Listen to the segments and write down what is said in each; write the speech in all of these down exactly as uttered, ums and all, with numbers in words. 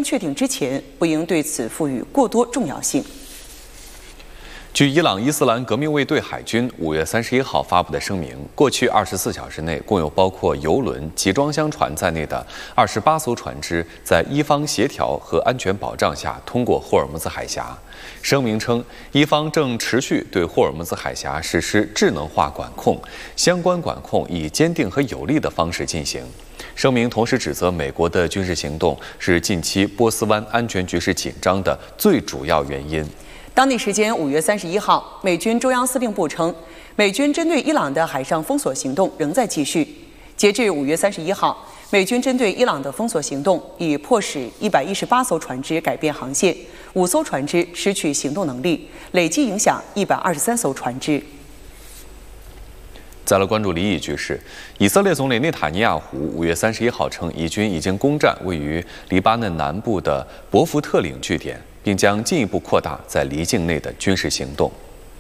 终确定之前，不应对此赋予过多重要性。 据伊朗伊斯兰革命卫队海军五月三十一号发布的声明，过去二十四小时内，共有包括油轮、集装箱船在内的二十八艘船只在伊方协调和安全保障下通过霍尔木兹海峡。声明称，伊方正持续对霍尔木兹海峡实施智能化管控，相关管控以坚定和有力的方式进行。声明同时指责美国的军事行动是近期波斯湾安全局势紧张的最主要原因。 当地时间五月三十一号，美军中央司令部称，美军针对伊朗的海上封锁行动仍在继续。截至五月三十一号，美军针对伊朗的封锁行动已迫使一百一十八艘船只改变航线，五艘船只失去行动能力，累计影响一百二十三艘船只。 再来关注离异局势，以色列总理内塔尼亚胡五月三十一号称，以军已经攻占位于黎巴嫩南部的伯福特岭据点，并将进一步扩大在黎境内的军事行动。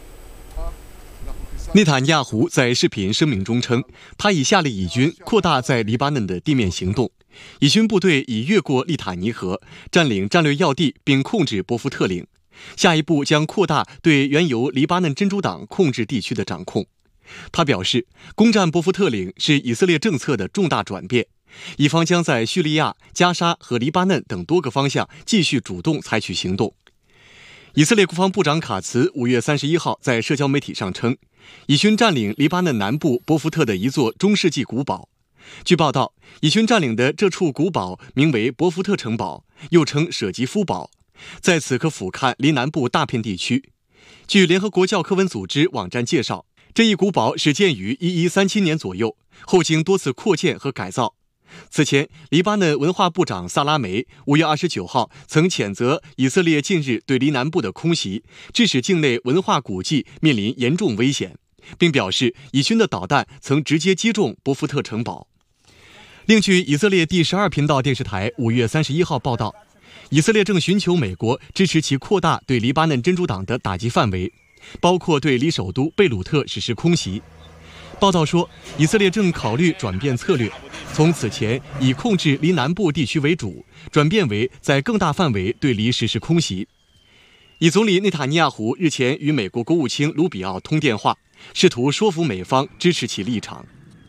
内塔尼亚胡在视频声明中称，他已下令以军扩大在黎巴嫩的地面行动，以军部队已越过利塔尼河，占领战略要地并控制伯福特岭，下一步将扩大对原由黎巴嫩真主党控制地区的掌控。他表示，攻占伯福特岭是以色列政策的重大转变，以方将在叙利亚、加沙和黎巴嫩等多个方向继续主动采取行动。以色列国防部长卡茨五月三十一号在社交媒体上称，以军占领黎巴嫩南部伯福特的一座中世纪古堡。据报道，以军占领的这处古堡名为伯福特城堡，又称舍吉夫堡，在此可俯瞰黎南部大片地区。据联合国教科文组织网站介绍，这一古堡始建于一一三七年左右，后经多次扩建和改造。此前，黎巴嫩文化部长萨拉梅五月二十九号曾谴责以色列近日对黎南部的空袭，致使境内文化古迹面临严重危险，并表示以军的导弹曾直接击中伯福特城堡。另据以色列第十二频道电视台五月三十一号报道，以色列正寻求美国支持其扩大对黎巴嫩真主党的打击范围，包括对离首都贝鲁特实施空袭。报道说，以色列正考虑转变策略，从此前以控制黎南部地区为主，转变为在更大范围对黎实施空袭。以总理内塔尼亚胡日前与美国国务卿卢比奥通电话，试图说服美方支持其立场。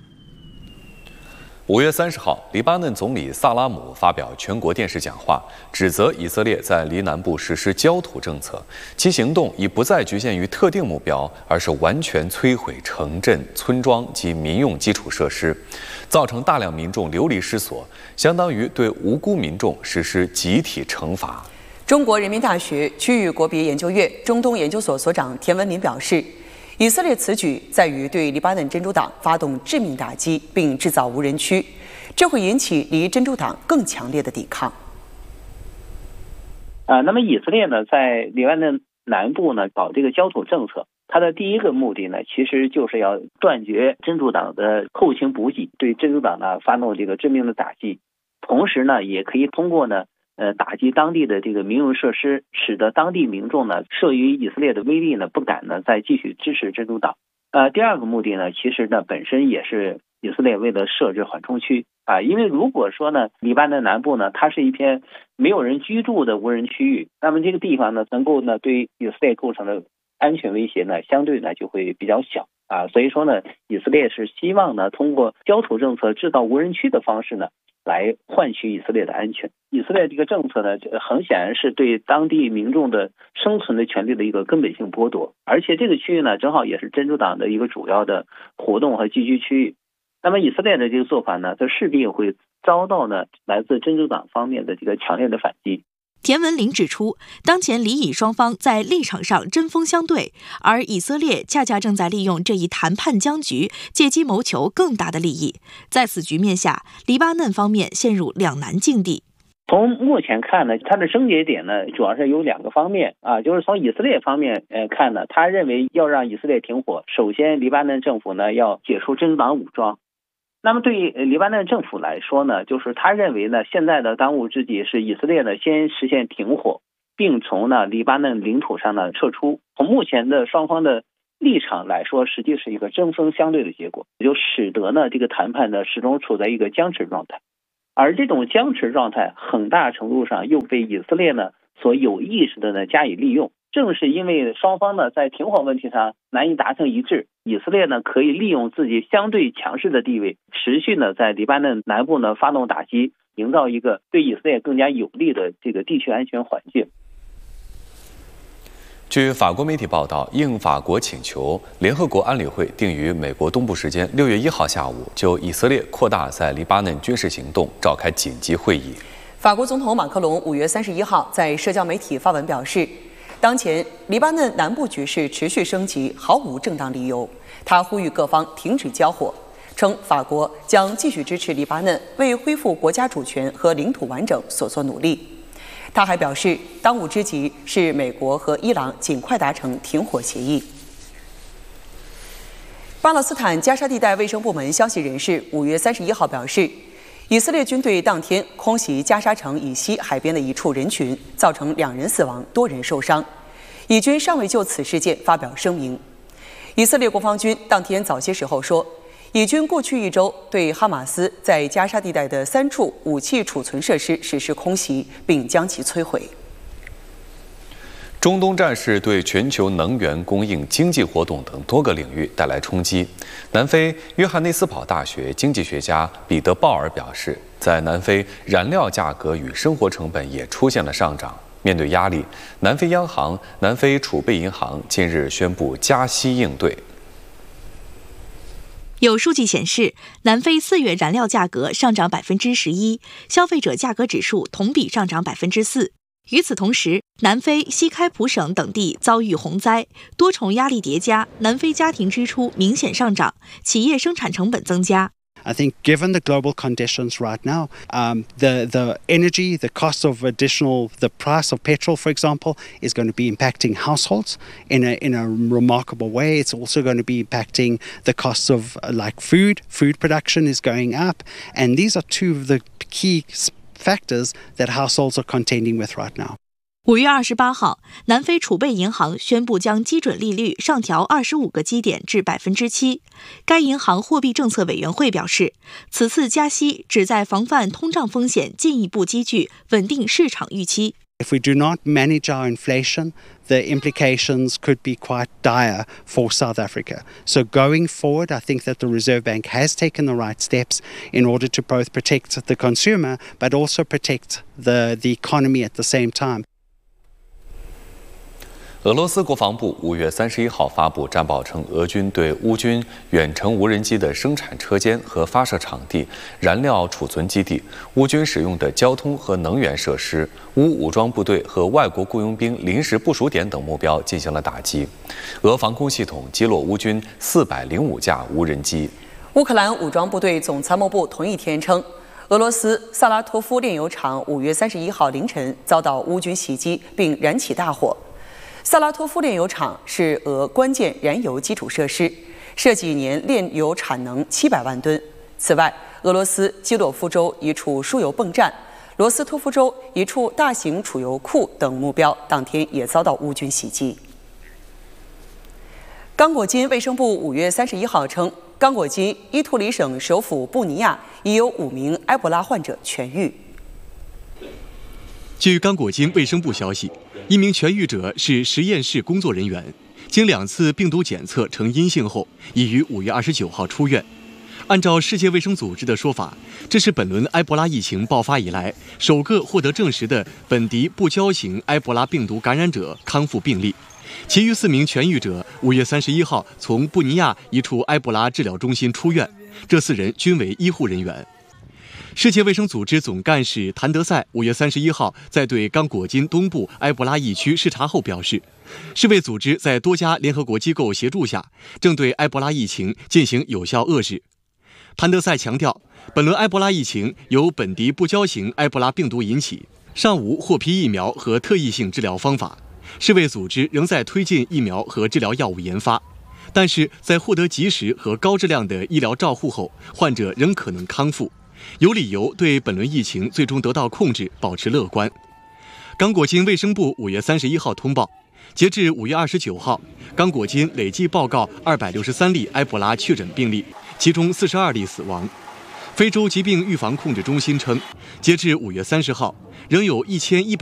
五月三十号，黎巴嫩总理萨拉姆发表全国电视讲话，指责以色列在黎南部实施焦土政策，其行动已不再局限于特定目标，而是完全摧毁城镇、村庄及民用基础设施，造成大量民众流离失所，相当于对无辜民众实施集体惩罚。 中国人民大学区域国别研究院中东研究所所长田文林表示，以色列此举在于对黎巴嫩真主党发动致命打击，并制造无人区，这会引起离真主党更强烈的抵抗。 啊，那么以色列呢，在黎巴嫩南部呢搞这个焦土政策，它的第一个目的呢，其实就是要断绝真主党的后勤补给，对真主党呢发动这个致命的打击，同时呢，也可以通过呢。呃，打击当地的这个民用设施，使得当地民众呢，慑于以色列的威力呢，不敢呢再继续支持真主党。呃，第二个目的呢，其实呢本身也是以色列为了设置缓冲区啊，因为如果说呢，黎巴嫩南部呢，它是一片没有人居住的无人区域，那么这个地方呢，能够呢对以色列构成的安全威胁呢，相对呢就会比较小啊。所以说呢，以色列是希望呢，通过焦土政策制造无人区的方式呢。来换取以色列的安全。以色列这个政策呢，很显然是对当地民众的生存的权利的一个根本性剥夺，而且这个区域呢，正好也是真主党的一个主要的活动和聚居区域。那么以色列的这个做法呢，它势必会遭到呢来自真主党方面的这个强烈的反击。 田文林指出，当前黎以双方在立场上针锋相对，而以色列恰恰正在利用这一谈判僵局，借机谋求更大的利益。在此局面下，黎巴嫩方面陷入两难境地。 从目前看呢，它的症结点呢，主要是有两个方面啊，就是从以色列方面呃看呢，他认为要让以色列停火，首先黎巴嫩政府呢要解除真主党武装。那么对于黎巴嫩政府来说呢，就是他认为呢，现在的当务之急是以色列呢先实现停火，并从呢黎巴嫩领土上呢撤出。从目前的双方的立场来说，实际是一个针锋相对的结果，也就使得呢这个谈判呢始终处在一个僵持状态。 而这种僵持状态很大程度上又被以色列呢所有意识的呢加以利用。正是因为双方呢在停火问题上难以达成一致，以色列呢可以利用自己相对强势的地位，持续呢在黎巴嫩南部呢发动打击，营造一个对以色列更加有利的这个地区安全环境。 据法国媒体报道，应法国请求，联合国安理会定于美国东部时间六月一号下午就以色列扩大在黎巴嫩军事行动召开紧急会议。 法国总统马克龙五月三十一号在社交媒体发文表示，当前黎巴嫩南部局势持续升级，毫无正当理由。他呼吁各方停止交火，称法国将继续支持黎巴嫩为恢复国家主权和领土完整所做努力。他还表示，当务之急是美国和伊朗尽快达成停火协议。巴勒斯坦加沙地带卫生部门消息人士五月三十一号表示，以色列军队当天空袭加沙城以西海边的一处人群，造成两人死亡，多人受伤。以军尚未就此事件发表声明。以色列国防军当天早些时候说，以军过去一周对哈马斯在加沙地带的三处武器储存设施实施空袭，并将其摧毁。 中东战事对全球能源供应、经济活动等多个领域带来冲击。南非约翰内斯堡大学经济学家彼得·鲍尔表示，在南非，燃料价格与生活成本也出现了上涨。面对压力，南非央行、南非储备银行近日宣布加息应对。 有数据显示，南非四月燃料价格上涨百分之十一，消费者价格指数同比上涨百分之四。与此同时，南非西开普省等地遭遇洪灾，多重压力叠加，南非家庭支出明显上涨，企业生产成本增加。 I think given the global conditions right now, um, the, the energy, the cost of additional, the price of petrol, for example, is going to be impacting households in a, in a remarkable way. It's also going to be impacting the costs of uh, like food. Food production is going up. And these are two of the key factors that households are contending with right now. 五月二十八号，南非储备银行宣布将基准利率上调二十五个基点至百分之七。该银行货币政策委员会表示，此次加息旨在防范通胀风险进一步积聚，稳定市场预期。 If we do not manage our inflation, the implications could be quite dire for South Africa. So going forward, I think that the Reserve Bank has taken the right steps in order to both protect the consumer, but also protect the, the economy at the same time. 俄罗斯国防部五月三十一号发布战报称，俄军对乌军远程无人机的生产车间和发射场地、燃料储存基地、乌军使用的交通和能源设施、乌武装部队和外国雇佣兵临时部署点等目标进行了打击。俄防空系统击落乌军四百零五架无人机。 乌克兰武装部队总参谋部同一天称，俄罗斯萨拉托夫炼油厂五月三十一号凌晨遭到乌军袭击，并燃起大火。萨拉托夫炼油厂是俄关键燃油基础设施，设计年炼油产能七百万吨。此外，俄罗斯基洛夫州一处输油泵站、罗斯托夫州一处大型储油库等目标当天也遭到乌军袭击。刚果金卫生部五月三十一号称，刚果金伊图里省首府布尼亚已有五名埃博拉患者痊愈。 据刚果金卫生部消息，一名痊愈者是实验室工作人员，经两次病毒检测呈阴性后，已于五月二十九号出院。按照世界卫生组织的说法，这是本轮埃博拉疫情爆发以来首个获得证实的本地不交型埃博拉病毒感染者康复病例。其余四名痊愈者五月三十一号从布尼亚一处埃博拉治疗中心出院，这四人均为医护人员。世界卫生组织总干事谭德赛五月三十一号在对刚果金东部埃博拉疫区视察后表示，世卫组织在多家联合国机构协助下，正对埃博拉疫情进行有效遏制。谭德赛强调，本轮埃博拉疫情由本地不交型埃博拉病毒引起，尚无获批疫苗和特异性治疗方法。世卫组织仍在推进疫苗和治疗药物研发，但是在获得及时和高质量的医疗照护后，患者仍可能康复。有理由对本轮疫情最终得到控制保持乐观。刚果金卫生部五月三十一号通报，截至五月二十九号，刚果金累计报告二百六十三例埃博拉确诊病例，其中四十二例死亡。 非洲疾病预防控制中心称，截至五月三十号，仍有一千一百。